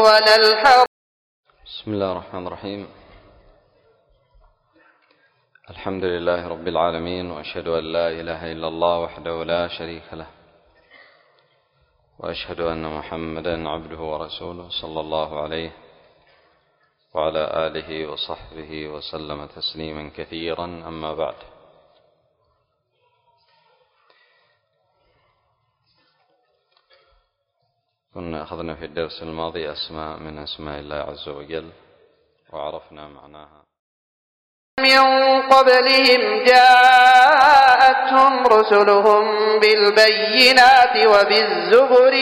بسم الله الرحمن الرحيم. الحمد لله رب العالمين، وأشهد أن لا إله إلا الله وحده لا شريك له، وأشهد أن محمدا عبده ورسوله صلى الله عليه وعلى آله وصحبه وسلم تسليما كثيرا. أما بعد، كنا أخذنا في الدرس الماضي أسماء من أسماء الله عز وجل وعرفنا معناها. من قبلهم جاءتهم رسلهم بالبينات وبالزبر